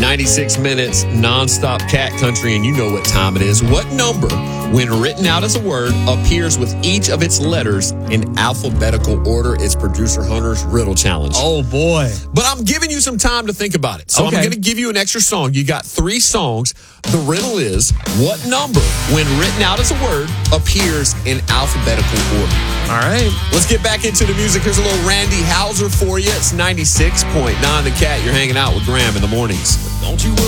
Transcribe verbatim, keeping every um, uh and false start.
ninety-six minutes, nonstop cat country, and you know what time it is. What number, when written out as a word, appears with each of its letters in alphabetical order? It's producer Hunter's Riddle Challenge. Oh, boy. But I'm giving you some time to think about it. So Okay. I'm going to give you an extra song. You got three songs. The riddle is, what number, when written out as a word, appears in alphabetical order? All right. Let's get back into the music. Here's a little Randy Houser for you. It's ninety-six point nine The Cat. You're hanging out with Graham in the mornings. Don't you worry.